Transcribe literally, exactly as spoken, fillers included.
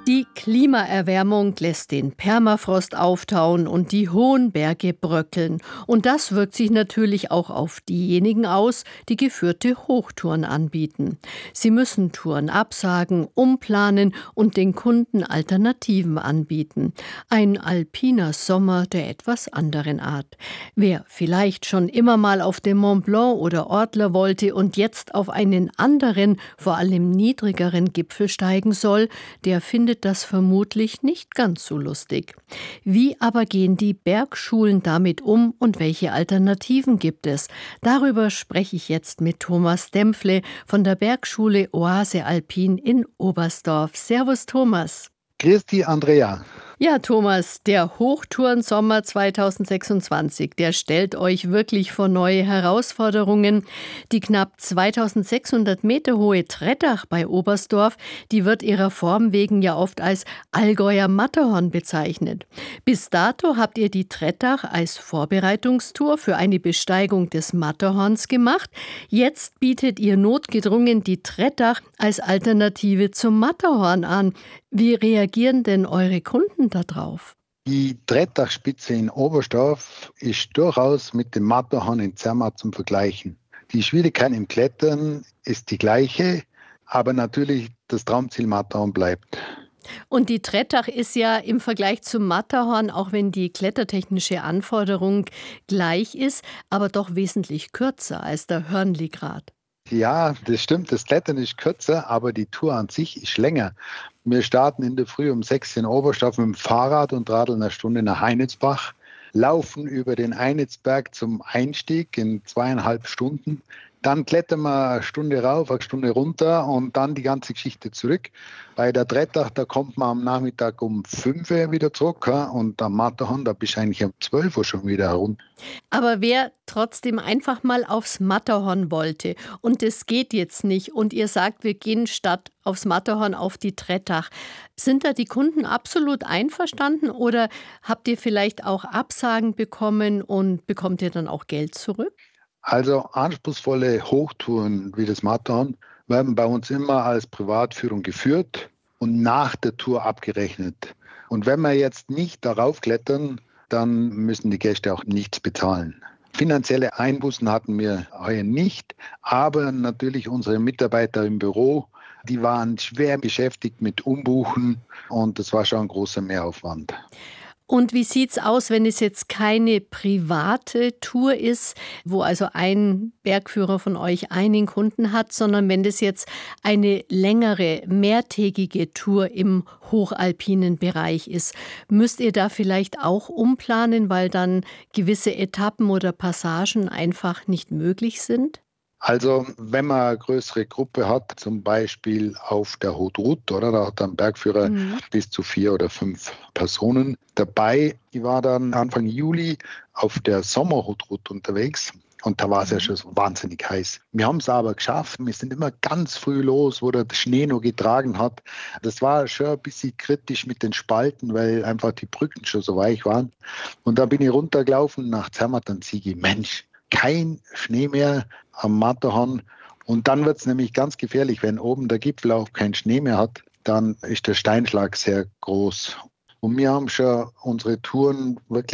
Die Klimaerwärmung lässt den Permafrost auftauen und die hohen Berge bröckeln. Und das wirkt sich natürlich auch auf diejenigen aus, die geführte Hochtouren anbieten. Sie müssen Touren absagen, umplanen und den Kunden Alternativen anbieten. Ein alpiner Sommer der etwas anderen Art. Wer vielleicht schon immer mal auf den Mont Blanc oder Ortler wollte und jetzt auf einen anderen, vor allem niedrigeren Gipfel steigen soll, der findet das vermutlich nicht ganz so lustig. Wie aber gehen die Bergschulen damit um und welche Alternativen gibt es? Darüber spreche ich jetzt mit Thomas Dempfle von der Bergschule Oase Alpin in Oberstdorf. Servus Thomas. Grüß dich, Andrea. Ja, Thomas, der Hochtourensommer zweitausendsechsundzwanzig, der stellt euch wirklich vor neue Herausforderungen. Die knapp zweitausendsechshundert Meter hohe Trettach bei Oberstdorf, die wird ihrer Form wegen ja oft als Allgäuer Matterhorn bezeichnet. Bis dato habt ihr die Trettach als Vorbereitungstour für eine Besteigung des Matterhorns gemacht. Jetzt bietet ihr notgedrungen die Trettach als Alternative zum Matterhorn an. Wie reagieren denn eure Kunden darauf? Die Trettachspitze in Oberstdorf ist durchaus mit dem Matterhorn in Zermatt zum Vergleichen. Die Schwierigkeit im Klettern ist die gleiche, aber natürlich das Traumziel Matterhorn bleibt. Und die Trettach ist ja im Vergleich zum Matterhorn, auch wenn die klettertechnische Anforderung gleich ist, aber doch wesentlich kürzer als der Hörnli-Grat. Ja, das stimmt, das Klettern ist kürzer, aber die Tour an sich ist länger. Wir starten in der Früh um sechs in Oberstdorf mit dem Fahrrad und radeln eine Stunde nach Heinitzbach, laufen über den Einitzberg zum Einstieg in zweieinhalb Stunden. Dann klettern wir eine Stunde rauf, eine Stunde runter und dann die ganze Geschichte zurück. Bei der Trettach, da kommt man am Nachmittag um fünf Uhr wieder zurück und am Matterhorn, da bist du eigentlich um zwölf Uhr schon wieder herunter. Aber wer trotzdem einfach mal aufs Matterhorn wollte und es geht jetzt nicht und ihr sagt, wir gehen statt aufs Matterhorn auf die Trettach, sind da die Kunden absolut einverstanden oder habt ihr vielleicht auch Absagen bekommen und bekommt ihr dann auch Geld zurück? Also anspruchsvolle Hochtouren wie das Matterhorn werden bei uns immer als Privatführung geführt und nach der Tour abgerechnet. Und wenn wir jetzt nicht darauf klettern, dann müssen die Gäste auch nichts bezahlen. Finanzielle Einbußen hatten wir heuer nicht, aber natürlich unsere Mitarbeiter im Büro, die waren schwer beschäftigt mit Umbuchen und das war schon ein großer Mehraufwand. Und wie sieht's aus, wenn es jetzt keine private Tour ist, wo also ein Bergführer von euch einen Kunden hat, sondern wenn das jetzt eine längere, mehrtägige Tour im hochalpinen Bereich ist, müsst ihr da vielleicht auch umplanen, weil dann gewisse Etappen oder Passagen einfach nicht möglich sind? Also wenn man eine größere Gruppe hat, zum Beispiel auf der Haute Route, oder, da hat ein Bergführer Mhm. bis zu vier oder fünf Personen dabei. Ich war dann Anfang Juli auf der Sommer Haute Route unterwegs und da war es ja Mhm. schon so wahnsinnig heiß. Wir haben es aber geschafft. Wir sind immer ganz früh los, wo der Schnee noch getragen hat. Das war schon ein bisschen kritisch mit den Spalten, weil einfach die Brücken schon so weich waren. Und da bin ich runtergelaufen nach Zermatt und Sigi. Mensch, kein Schnee mehr am Matterhorn. Und dann wird es nämlich ganz gefährlich, wenn oben der Gipfel auch keinen Schnee mehr hat, dann ist der Steinschlag sehr groß. Und wir haben schon unsere Touren wirklich